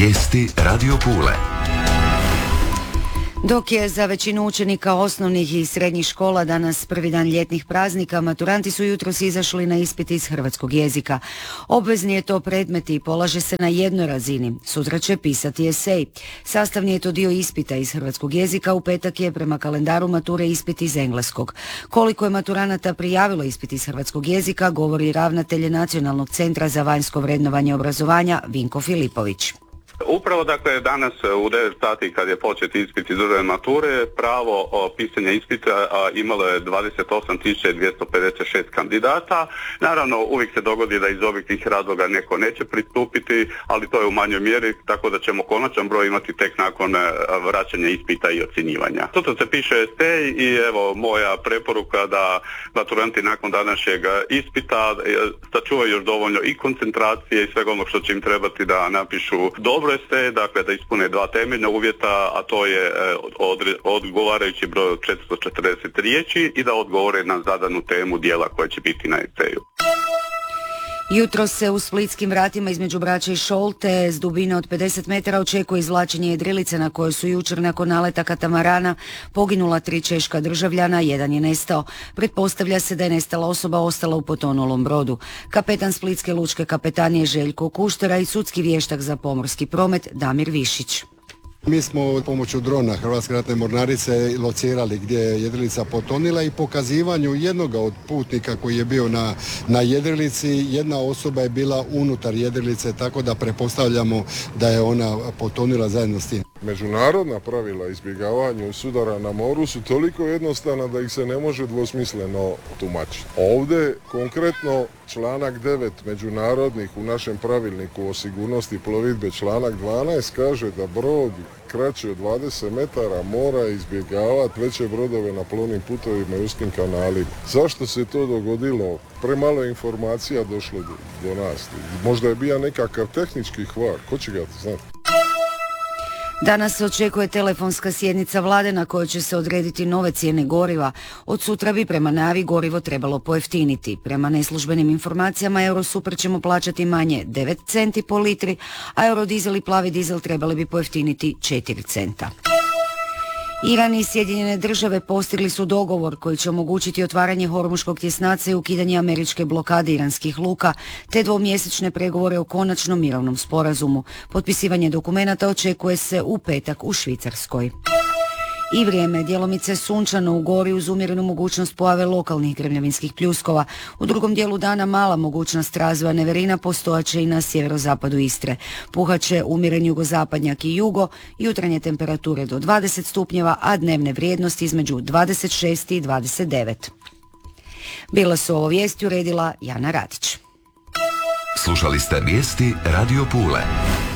Vijesti Radio Pule. Dok je za većinu učenika osnovnih i srednjih škola danas prvi dan ljetnih praznika, maturanti su jutros izašli na ispit iz hrvatskog jezika. Obvezni je to predmet i polaže se na jednoj razini. Sutra će pisati esej. Sastavni je to dio ispita iz hrvatskog jezika, u petak je prema kalendaru mature ispit iz engleskog. Koliko je maturanata prijavilo ispit iz hrvatskog jezika, govori ravnatelj Nacionalnog centra za vanjsko vrednovanje obrazovanja Vinko Filipović. Upravo dakle danas u 9 sati kad je počet ispit iz državne mature, pravo pisanja ispita imalo je 28.256 kandidata. Naravno uvijek se dogodi da iz objektivnih razloga neko neće pristupiti, ali to je u manjoj mjeri, tako da ćemo konačan broj imati tek nakon vraćanja ispita i ocjenjivanja. Sutra se piše esej i evo moja preporuka da maturanti nakon današnjeg ispita sačuvaju još dovoljno i koncentracije i svega onog što će im trebati da napišu dobro esej, dakle da ispune dva temeljna uvjeta, a to je odgovarajući broj od 440 riječi i da odgovore na zadanu temu dijela koja će biti na eseju. Jutro se u splitskim vratima između Brača i Šolte s dubine od 50 metara očekuje izvlačenje jedrilice na kojoj su jučer nakon naleta katamarana poginula 3 češka državljana, jedan je nestao. Pretpostavlja se da je nestala osoba ostala u potonulom brodu. Kapetan Splitske lučke kapetanije Željko Kuštera i sudski vještak za pomorski promet Damir Višić. Mi smo pomoću drona Hrvatske ratne mornarice locirali gdje je jedrilica potonila i pokazivanju jednoga od putnika koji je bio na jedrilici, jedna osoba je bila unutar jedrilice, tako da pretpostavljamo da je ona potonila zajedno s tim. Međunarodna pravila izbjegavanja sudara na moru su toliko jednostavna da ih se ne može dvosmisleno tumačiti. Ovdje konkretno članak 9 međunarodnih u našem pravilniku o sigurnosti plovidbe, članak 12 kaže da brod kraći od 20 metara mora izbjegavati veće brodove na plovnim putovima i uskim kanalima. Zašto se to dogodilo? Premalo informacija došlo do nas. Možda je bio nekakav tehnički kvar, ko će ga znati? Danas se očekuje telefonska sjednica vlade na kojoj će se odrediti nove cijene goriva. Od sutra bi prema najavi gorivo trebalo pojeftiniti. Prema neslužbenim informacijama Eurosuper ćemo plaćati manje 9 centi po litri, a Eurodizel i plavi dizel trebali bi pojeftiniti 4 centa. Iran i Sjedinjene države postigli su dogovor koji će omogućiti otvaranje Hormuškog tjesnaca i ukidanje američke blokade iranskih luka, te dvomjesečne pregovore o konačnom mirovnom sporazumu. Potpisivanje dokumenata očekuje se u petak u Švicarskoj. I vrijeme, djelomice sunčano u gori uz umjerenu mogućnost pojave lokalnih grmljavinskih pljuskova. U drugom dijelu dana mala mogućnost razvoja neverina postojaće i na sjeverozapadu Istre. Puhaće umjeren jugozapadnjak i jugo, jutarnje temperature do 20 stupnjeva, a dnevne vrijednosti između 26 i 29. Bila su ovo vijesti uredila Jana Radić. Slušali ste vijesti Radio Pule.